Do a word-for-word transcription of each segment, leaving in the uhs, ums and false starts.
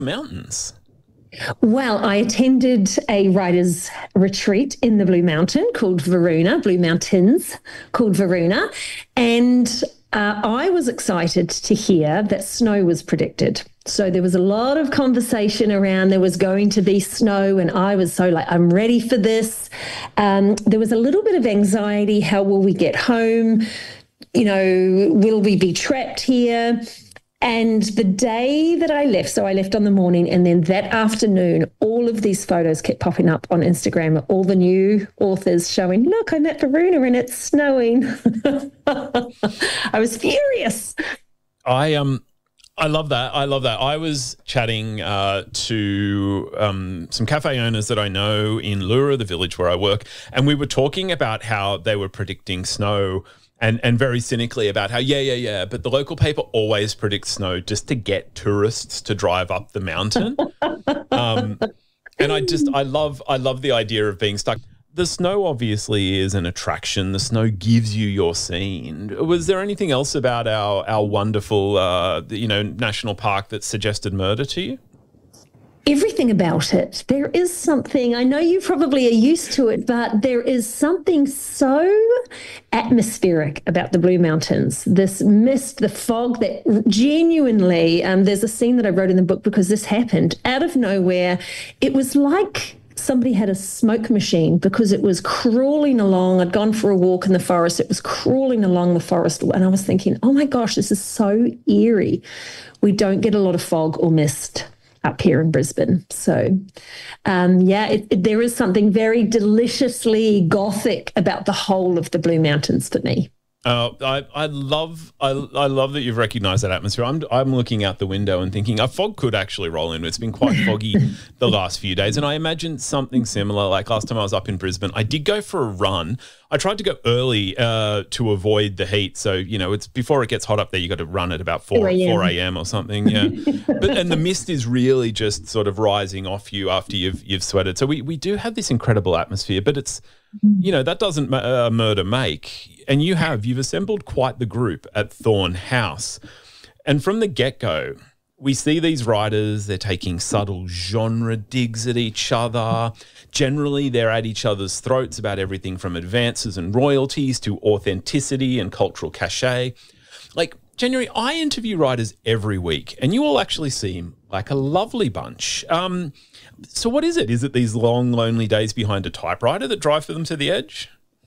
Mountains? Well, I attended a writer's retreat in the Blue Mountain called Varuna, Blue Mountains called Varuna. And uh, I was excited to hear that snow was predicted. So there was a lot of conversation around there was going to be snow, and I was so like, I'm ready for this. Um, there was a little bit of anxiety. How will we get home? You know, will we be trapped here? And the day that I left, so I left on the morning, and then that afternoon, all of these photos kept popping up on Instagram, all the new authors showing, look, I'm at Varuna and it's snowing. I was furious. I um I love that. I love that. I was chatting uh, to um, some cafe owners that I know in Lura, the village where I work, and we were talking about how they were predicting snow and, and very cynically about how, yeah, yeah, yeah, but the local paper always predicts snow just to get tourists to drive up the mountain. um, and I just, I love, I love the idea of being stuck. The snow obviously is an attraction. The snow gives you your scene. Was there anything else about our our wonderful, uh, you know, national park that suggested murder to you? Everything about it. There is something, I know you probably are used to it, but there is something so atmospheric about the Blue Mountains. This mist, the fog that genuinely, um, there's a scene that I wrote in the book because this happened out of nowhere. It was like somebody had a smoke machine because it was crawling along. I'd gone for a walk in the forest. It was crawling along the forest. And I was thinking, oh my gosh, this is so eerie. We don't get a lot of fog or mist up here in Brisbane. So, um, yeah, it, it, there is something very deliciously gothic about the whole of the Blue Mountains for me. Uh, I, I love I, I love that you've recognised that atmosphere. I'm I'm looking out the window and thinking a fog could actually roll in. It's been quite foggy the last few days, and I imagine something similar. Like last time I was up in Brisbane, I did go for a run. I tried to go early uh, to avoid the heat. So you know, it's before it gets hot up there. You got to run at about four four a m or something. Yeah, but and the mist is really just sort of rising off you after you've you've sweated. So we we do have this incredible atmosphere, but it's, you know, that doesn't uh, murder make. And you have, you've assembled quite the group at Thorn House. And from the get-go, we see these writers, they're taking subtle genre digs at each other. Generally, they're at each other's throats about everything from advances and royalties to authenticity and cultural cachet. Like, January, I interview writers every week, and you all actually seem like a lovely bunch. Um, so what is it? Is it these long, lonely days behind a typewriter that drive them to the edge?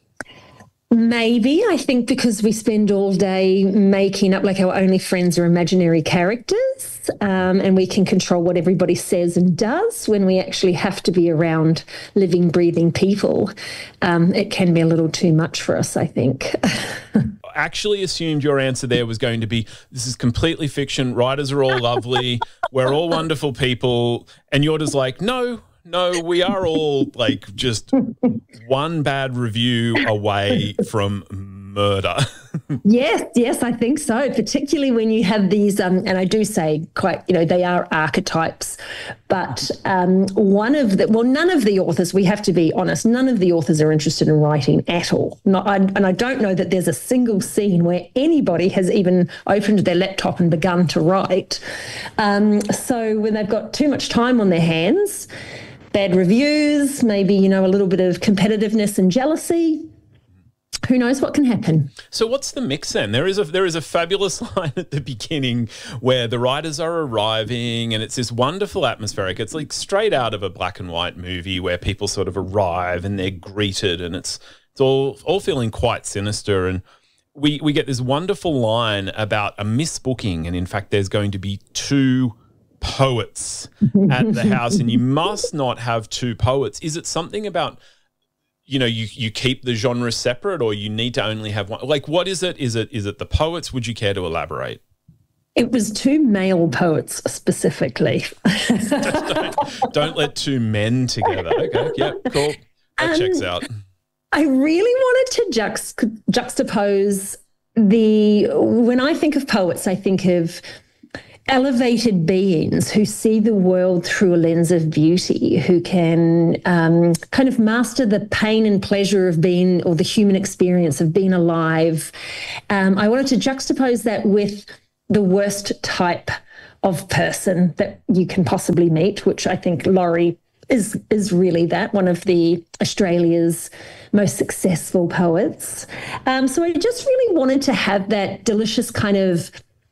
Maybe. I think because we spend all day making up, like, our only friends are imaginary characters, um, and we can control what everybody says and does when we actually have to be around living, breathing people. Um, it can be a little too much for us, I think. Actually assumed your answer there was going to be, this is completely fiction, writers are all lovely, we're all wonderful people, and you're just like, no, no, we are all like just one bad review away from murder. Yes, yes, I think so, particularly when you have these, um, and I do say quite, you know, they are archetypes, but um, one of the, well, none of the authors, we have to be honest, none of the authors are interested in writing at all. Not, I, and I don't know that there's a single scene where anybody has even opened their laptop and begun to write. Um, so when they've got too much time on their hands, bad reviews, maybe, you know, a little bit of competitiveness and jealousy, who knows what can happen. So what's the mix then? There is a there is a fabulous line at the beginning where the writers are arriving and it's this wonderful atmospheric. It's like straight out of a black and white movie where people sort of arrive and they're greeted and it's it's all all feeling quite sinister, and we we get this wonderful line about a misbooking, and in fact there's going to be two poets at the house and you must not have two poets. Is it something about, you know, you, you keep the genre separate, or you need to only have one? Like, what is it? Is it is it the poets? Would you care to elaborate? It was two male poets specifically. don't, don't let two men together. Okay, yeah, cool. That um, checks out. I really wanted to juxt- juxtapose the, when I think of poets, I think of elevated beings who see the world through a lens of beauty, who can um, kind of master the pain and pleasure of being, or the human experience of being alive. Um, I wanted to juxtapose that with the worst type of person that you can possibly meet, which I think Laurie is is really that, one of the Australia's most successful poets. Um, so I just really wanted to have that delicious kind of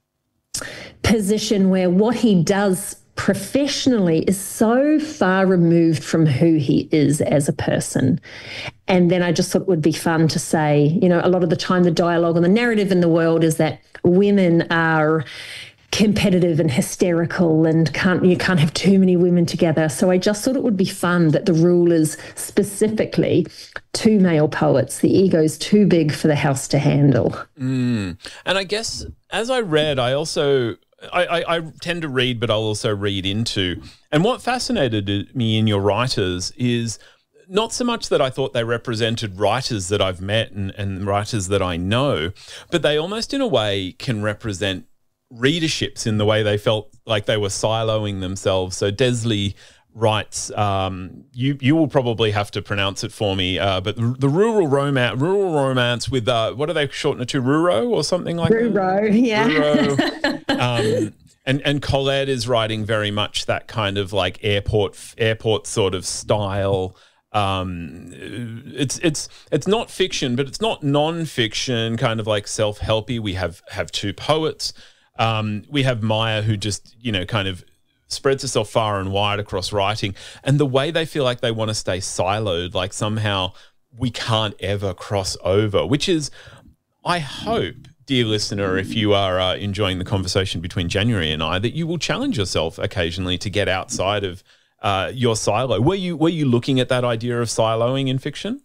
position where what he does professionally is so far removed from who he is as a person. And then I just thought it would be fun to say, you know, a lot of the time the dialogue and the narrative in the world is that women are competitive and hysterical and can't you can't have too many women together. So I just thought it would be fun that the rule is specifically two male poets. The ego's too big for the house to handle. Mm. And I guess as I read, I also I, I, I tend to read, but I'll also read into. And what fascinated me in your writers is not so much that I thought they represented writers that I've met and, and writers that I know, but they almost in a way can represent readerships in the way they felt like they were siloing themselves. So Desley writes, um, you you will probably have to pronounce it for me, uh, but the, the rural romance, rural romance with uh, what are they shorten it to, Ruro or something like Ruro, that? yeah. Ruro, um, and and Colette is writing very much that kind of like airport airport sort of style. Um, it's it's it's not fiction, but it's not non-fiction. Kind of like self-helpy. We have have two poets. Um, we have Maya, who just, you know, kind of spreads herself far and wide across writing. And the way they feel like they want to stay siloed, like somehow we can't ever cross over, which is, I hope, dear listener, if you are uh, enjoying the conversation between January and I, that you will challenge yourself occasionally to get outside of uh, your silo. Were you, were you looking at that idea of siloing in fiction?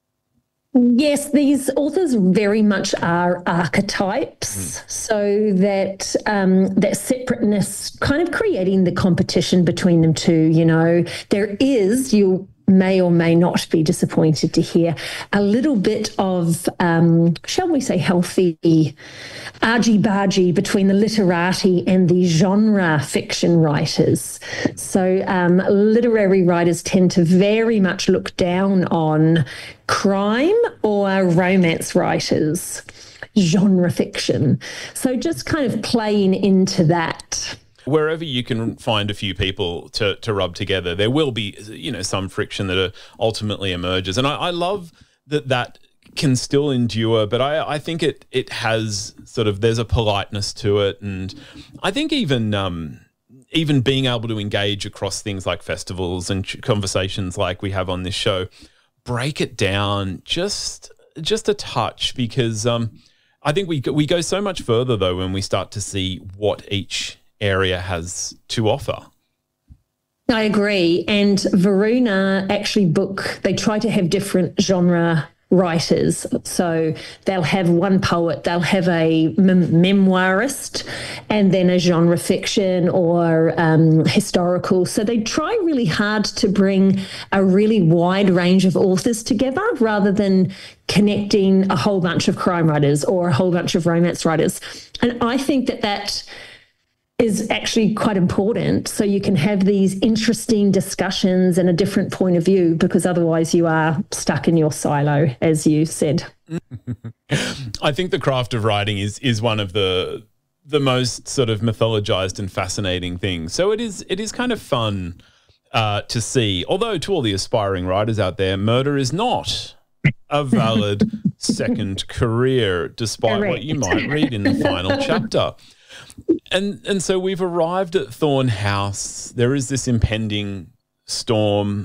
Yes, these authors very much are archetypes, mm. so that um, that separateness kind of creating the competition between them two. You know, there is, you may or may not be disappointed to hear, a little bit of, um, shall we say, healthy argy-bargy between the literati and the genre fiction writers. So um, literary writers tend to very much look down on crime or romance writers, genre fiction. So just kind of playing into that. Wherever you can find a few people to, to rub together, there will be, you know, some friction that ultimately emerges. And I, I love that that can still endure, but I, I think it it has sort of, there's a politeness to it. And I think even um, even being able to engage across things like festivals and conversations like we have on this show, break it down just just a touch, because um, I think we we go so much further though when we start to see what each area has to offer. I agree. And Varuna actually book, they try to have different genre writers. So they'll have one poet, they'll have a mem- memoirist, and then a genre fiction or um, historical. So they try really hard to bring a really wide range of authors together rather than connecting a whole bunch of crime writers or a whole bunch of romance writers. And I think that that is actually quite important, so you can have these interesting discussions and a different point of view, because otherwise you are stuck in your silo, as you said. I think the craft of writing is is one of the the most sort of mythologized and fascinating things. So it is it is kind of fun uh, to see. Although to all the aspiring writers out there, murder is not a valid second career, despite Correct. What you might read in the final chapter. And and so we've arrived at Thorn House. There is this impending storm,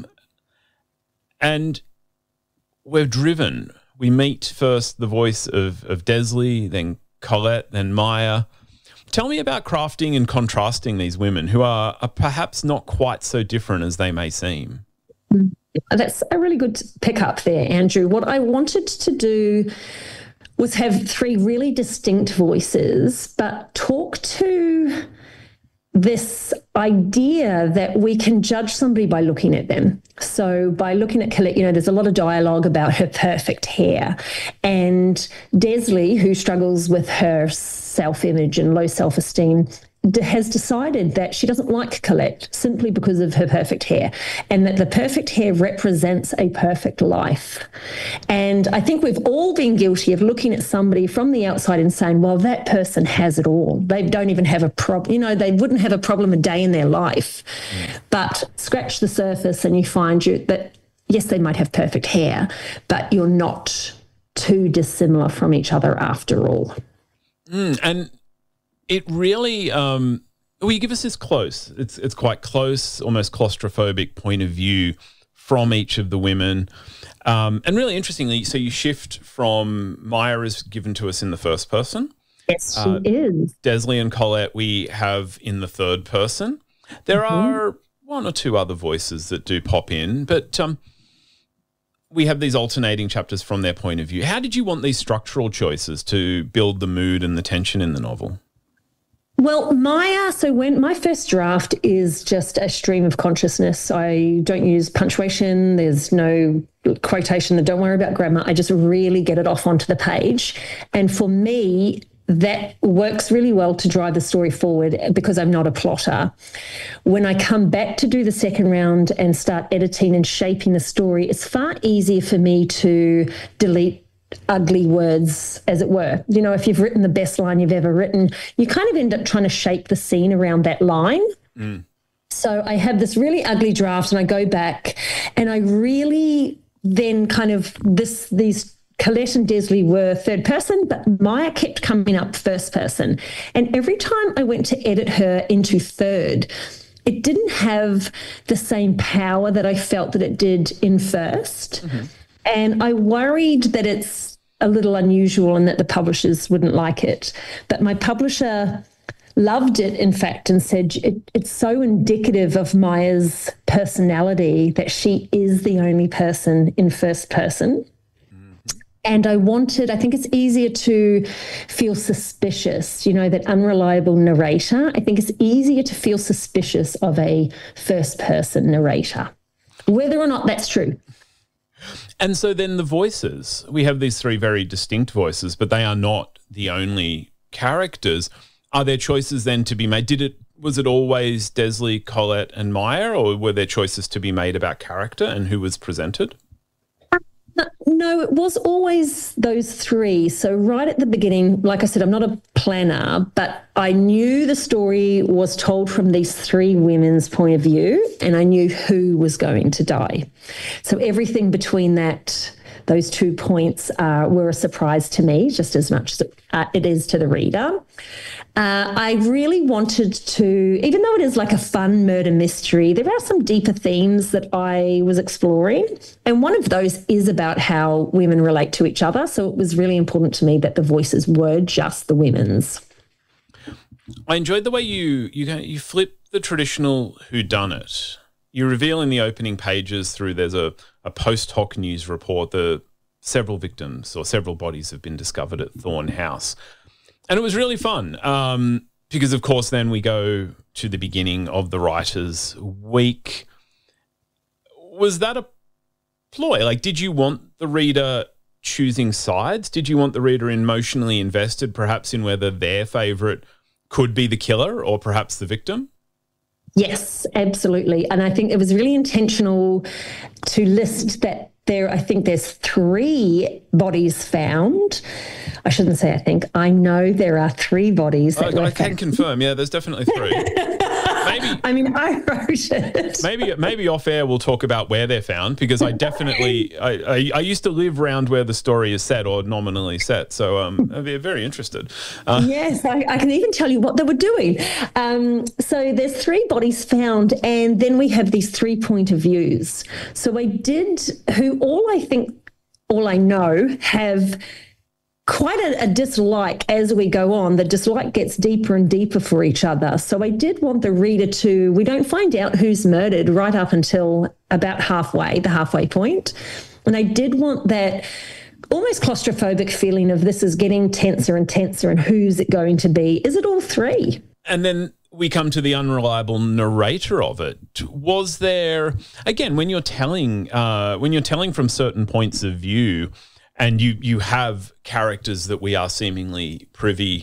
and we're driven. We meet first the voice of, of Desley, then Colette, then Maya. Tell me about crafting and contrasting these women who are, are perhaps not quite so different as they may seem. That's a really good pick-up there, Andrew. What I wanted to do was have three really distinct voices, but talk to this idea that we can judge somebody by looking at them. So by looking at Colette, you know, there's a lot of dialogue about her perfect hair. And Desley, who struggles with her self-image and low self-esteem, d- has decided that she doesn't like Colette simply because of her perfect hair, and that the perfect hair represents a perfect life. And I think we've all been guilty of looking at somebody from the outside and saying, well, that person has it all. They don't even have a problem. You know, they wouldn't have a problem a day in their life. Mm. But scratch the surface and you find you that, yes, they might have perfect hair, but you're not too dissimilar from each other after all. Mm, and it really, um, well, you give us this close. It's it's quite close, almost claustrophobic point of view from each of the women. Um, and really interestingly, so you shift from Maya is given to us in the first person. Yes, she uh, is. Desley and Colette we have in the third person. There mm-hmm. are one or two other voices that do pop in, but um, we have these alternating chapters from their point of view. How did you want these structural choices to build the mood and the tension in the novel? Well, Maya, so when my first draft is just a stream of consciousness. I don't use punctuation. There's no quotation. Don't worry about grammar. I just really get it off onto the page. And for me, that works really well to drive the story forward because I'm not a plotter. When I come back to do the second round and start editing and shaping the story, it's far easier for me to delete ugly words, as it were. You know, if you've written the best line you've ever written, you kind of end up trying to shape the scene around that line. Mm. So I have this really ugly draft and I go back and I really then kind of this these Colette and Desley were third person, but Maya kept coming up first person. And every time I went to edit her into third, it didn't have the same power that I felt that it did in first. Mm-hmm. And I worried that it's a little unusual and that the publishers wouldn't like it. But my publisher loved it, in fact, and said it, it's so indicative of Maya's personality that she is the only person in first person. And I wanted, I think it's easier to feel suspicious, you know, that unreliable narrator. I think it's easier to feel suspicious of a first person narrator, whether or not that's true. And so then the voices, we have these three very distinct voices, but they are not the only characters. Are there choices then to be made? Did it, was it always Desley, Colette and Maya, or were there choices to be made about character and who was presented? No, it was always those three. So right at the beginning, like I said, I'm not a planner, but I knew the story was told from these three women's point of view, and I knew who was going to die. So everything between that, those two points uh, were a surprise to me, just as much as it, uh, it is to the reader. Uh, I really wanted to, even though it is like a fun murder mystery, there are some deeper themes that I was exploring. And one of those is about how women relate to each other. So it was really important to me that the voices were just the women's. I enjoyed the way you you you flip the traditional whodunit. You reveal in the opening pages through there's a, a post hoc news report that several victims or several bodies have been discovered at Thorn House. And it was really fun um, because, of course, then we go to the beginning of the Writers' Week. Was that a ploy? Like, did you want the reader choosing sides? Did you want the reader emotionally invested, perhaps in whether their favourite could be the killer or perhaps the victim? Yes, absolutely. And I think it was really intentional to list that there, I think there's three bodies found. I shouldn't say I think. I know there are three bodies. That I, were I can found. confirm. Yeah, there's definitely three. Maybe. I mean, I wrote it. Maybe maybe off air we'll talk about where they're found because I definitely I, I, I used to live around where the story is set or nominally set, so um, I'd be very interested. Uh, yes, I, I can even tell you what they were doing. Um, so there's three bodies found, and then we have these three point of views. So I did who all I think all I know have quite a, a dislike as we go on. The dislike gets deeper and deeper for each other. So I did want the reader to, we don't find out who's murdered right up until about halfway, the halfway point. And I did want that almost claustrophobic feeling of this is getting tenser and tenser and who's it going to be? Is it all three? And then we come to the unreliable narrator of it. Was there, again, when you're telling, uh, when you're telling from certain points of view, and you you have characters that we are seemingly privy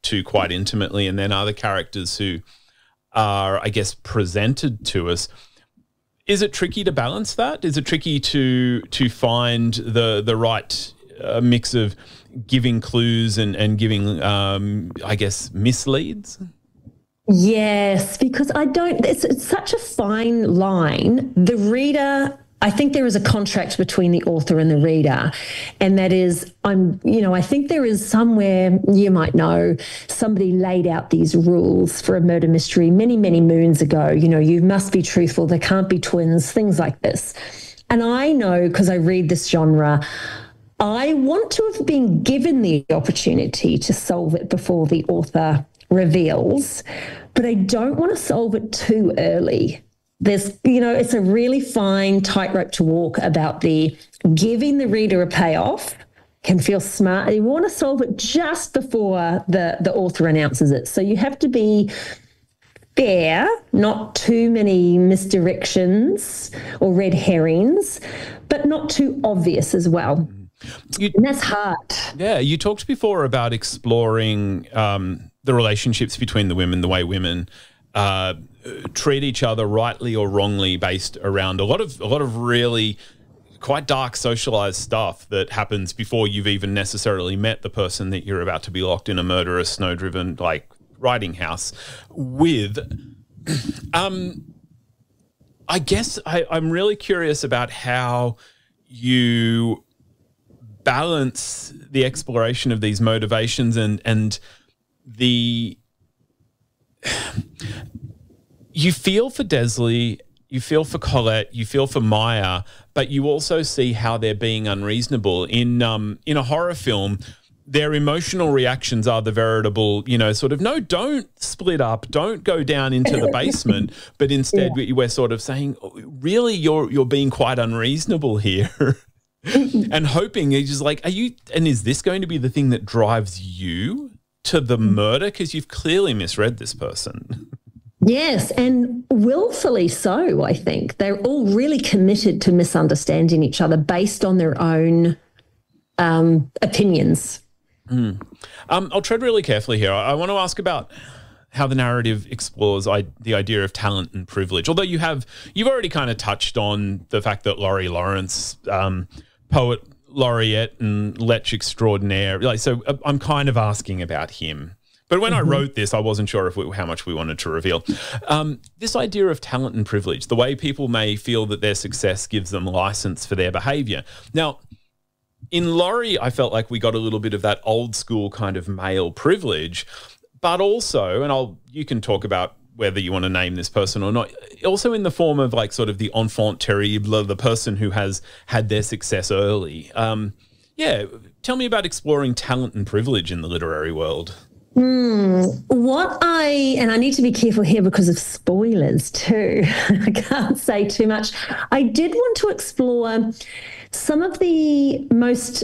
to quite intimately, and then other characters who are, I guess, presented to us. Is it tricky to balance that? Is it tricky to to find the the right uh, mix of giving clues and and giving, um, I guess, misleads? Yes, because I don't. It's, it's such a fine line. The reader. I think there is a contract between the author and the reader, and that is, I'm, you know, I think there is somewhere, you might know, somebody laid out these rules for a murder mystery many, many moons ago. You know, you must be truthful, there can't be twins, things like this. And I know, because I read this genre, I want to have been given the opportunity to solve it before the author reveals, but I don't want to solve it too early. There's, you know, it's a really fine tightrope to walk about the giving the reader a payoff can feel smart. You want to solve it just before the, the author announces it. So you have to be fair, not too many misdirections or red herrings, but not too obvious as well. You, and that's hard. Yeah, you talked before about exploring um, the relationships between the women, the way women uh, treat each other rightly or wrongly based around a lot of a lot of really quite dark socialized stuff that happens before you've even necessarily met the person that you're about to be locked in a murderous, snow-driven, like, riding house with. Um, I guess I, I'm really curious about how you balance the exploration of these motivations and and the you feel for Desley, you feel for Colette, you feel for Maya, but you also see how they're being unreasonable. In um in a horror film, their emotional reactions are the veritable, you know, sort of, no, don't split up, don't go down into the basement, but instead yeah. we're sort of saying, oh, really, you're you're being quite unreasonable here. And hoping, he's just like, are you, and is this going to be the thing that drives you to the murder? Because you've clearly misread this person. Yes, and willfully so, I think. They're all really committed to misunderstanding each other based on their own um, opinions. Mm. Um, I'll tread really carefully here. I, I want to ask about how the narrative explores I, the idea of talent and privilege. Although you have, you've already kind of touched on the fact that Laurie Lawrence, um, poet laureate and lech extraordinaire, like, so I'm kind of asking about him. But when mm-hmm. I wrote this, I wasn't sure if we, how much we wanted to reveal. Um, this idea of talent and privilege, the way people may feel that their success gives them license for their behaviour. Now, in Laurie, I felt like we got a little bit of that old school kind of male privilege, but also, and I'll you can talk about whether you want to name this person or not, also in the form of like sort of the enfant terrible, the person who has had their success early. Um, yeah, tell me about exploring talent and privilege in the literary world. Mm, what I, and I need to be careful here because of spoilers too. I can't say too much. I did want to explore some of the most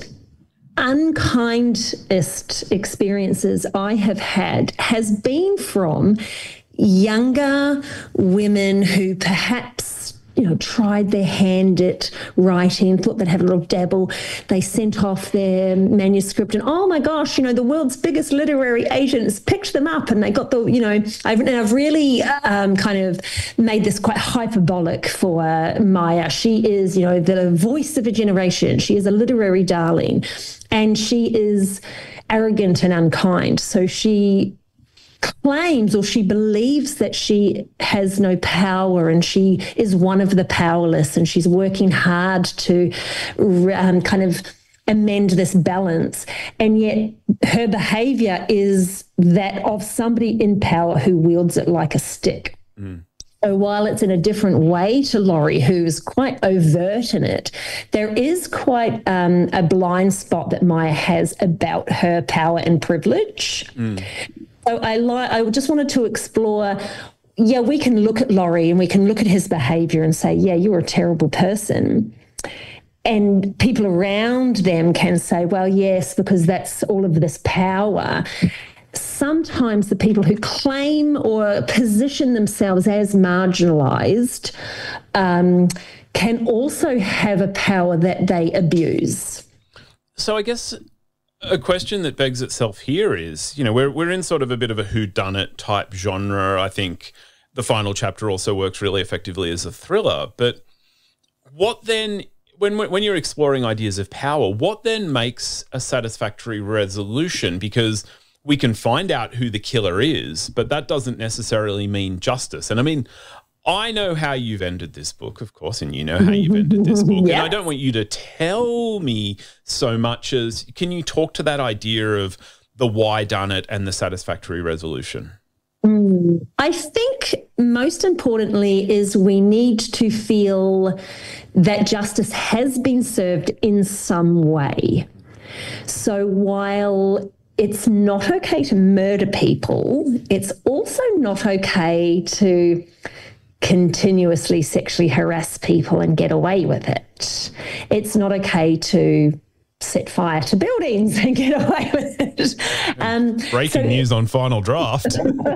unkindest experiences I have had has been from younger women who perhaps, you know, tried their hand at writing, thought they'd have a little dabble. They sent off their manuscript and, oh my gosh, you know, the world's biggest literary agents picked them up and they got the, you know, I've, and I've really um, kind of made this quite hyperbolic for uh, Maya. She is, you know, the voice of a generation. She is a literary darling and she is arrogant and unkind. So she claims or she believes that she has no power and she is one of the powerless and she's working hard to um, kind of amend this balance. And yet her behavior is that of somebody in power who wields it like a stick. Mm. So while it's in a different way to Laurie, who's quite overt in it, there is quite um, a blind spot that Maya has about her power and privilege. Mm. So I like. I just wanted to explore, yeah, we can look at Laurie and we can look at his behaviour and say, yeah, you're a terrible person. And people around them can say, well, yes, because that's all of this power. Sometimes the people who claim or position themselves as marginalised um, can also have a power that they abuse. So I guess A question that begs itself here is, you know, we're we're in sort of a bit of a whodunit type genre. I think the final chapter also works really effectively as a thriller. But what then, when when you're exploring ideas of power, what then makes a satisfactory resolution? Because we can find out who the killer is, but that doesn't necessarily mean justice. And I mean, I know how you've ended this book, of course, and you know how you've ended this book. Yeah. And I don't want you to tell me so much as, can you talk to that idea of the why done it and the satisfactory resolution? Mm, I think most importantly is we need to feel that justice has been served in some way. So while it's not okay to murder people, it's also not okay to continuously sexually harass people and get away with it. It's not okay to set fire to buildings and get away with it. Um, Breaking so, news on Final Draft.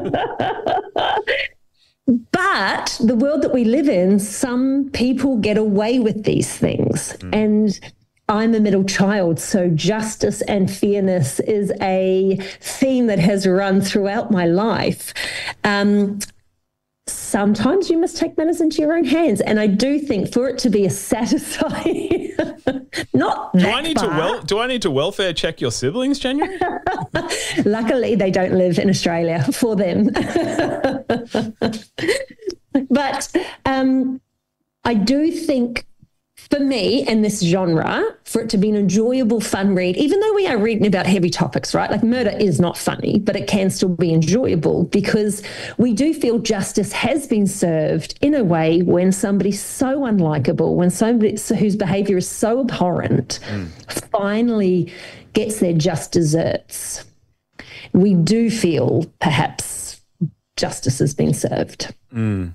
But the world that we live in, some people get away with these things. Mm. And I'm a middle child, so justice and fairness is a theme that has run throughout my life. Um, Sometimes you must take matters into your own hands, and I do think for it to be a satisfying, not do that I need far. to well do I need to welfare check your siblings, January? Luckily, they don't live in Australia for them. But um, I do think, for me and this genre, for it to be an enjoyable, fun read, even though we are reading about heavy topics, right? Like murder is not funny, but it can still be enjoyable because we do feel justice has been served in a way when somebody's so unlikable, when somebody whose behaviour is so abhorrent mm. finally gets their just desserts. We do feel perhaps justice has been served. Mm.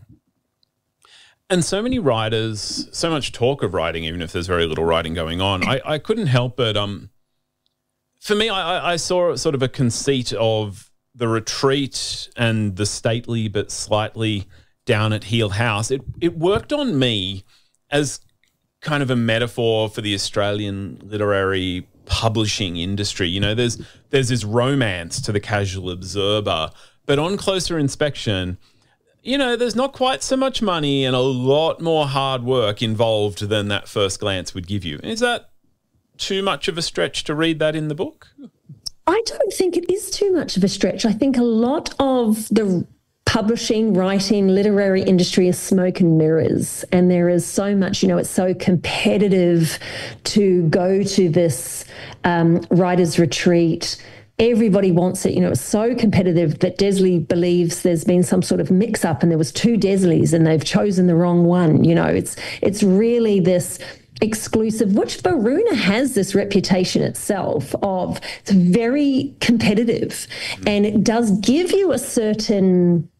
And so many writers, so much talk of writing, even if there's very little writing going on. I, I couldn't help but, um, for me, I, I saw sort of a conceit of the retreat and the stately but slightly down at heel house. It it worked on me as kind of a metaphor for the Australian literary publishing industry. You know, there's there's this romance to the casual observer, but on closer inspection, you know, there's not quite so much money and a lot more hard work involved than that first glance would give you. Is that too much of a stretch to read that in the book? I don't think it is too much of a stretch. I think a lot of the publishing, writing, literary industry is smoke and mirrors. And there is so much, you know, it's so competitive to go to this um, writer's retreat. Everybody wants it. You know, it's so competitive that Desley believes there's been some sort of mix-up and there was two Desleys and they've chosen the wrong one. You know, it's it's really this exclusive, which Varuna has this reputation itself of. It's very competitive and it does give you a certain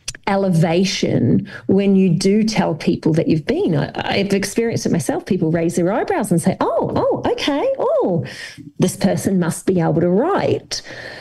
elevation when you do tell people that you've been. I, I've experienced it myself. People raise their eyebrows and say, oh, oh, okay, oh, this person must be able to write.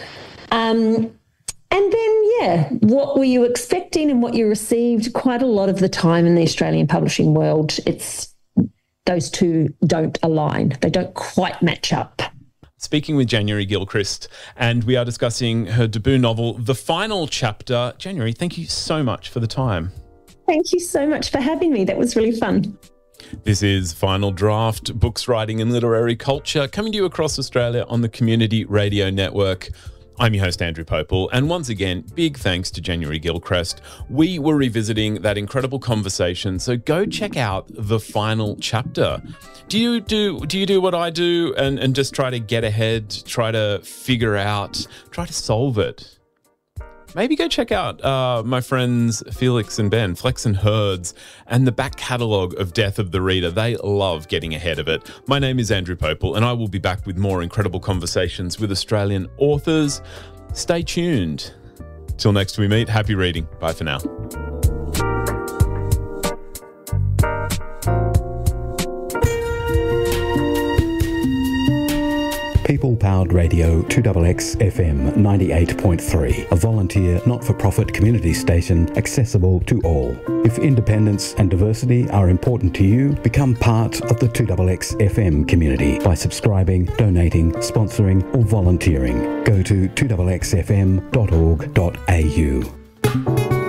Um, and then, yeah, what were you expecting and what you received? Quite a lot of the time in the Australian publishing world, it's those two don't align. They don't quite match up. Speaking with January Gilchrist, and we are discussing her debut novel, The Final Chapter. January, thank you so much for the time. Thank you so much for having me. That was really fun. This is Final Draft, books, writing and literary culture, coming to you across Australia on the Community Radio Network. I'm your host, Andrew Popel, and once again, big thanks to January Gilchrist. We were revisiting that incredible conversation, so go check out The Final Chapter. Do you do do you do what I do and, and just try to get ahead, try to figure out, try to solve it? Maybe go check out uh, my friends Felix and Ben, Flex and Herds, and the back catalogue of Death of the Reader. They love getting ahead of it. My name is Andrew Popel, and I will be back with more incredible conversations with Australian authors. Stay tuned. Till next we meet, happy reading. Bye for now. People-powered radio two X X F M ninety-eight point three, a volunteer not-for-profit community station accessible to all. If independence and diversity are important to you, become part of the two X X F M community by subscribing, donating, sponsoring or volunteering. Go to two X X F M dot org dot A U.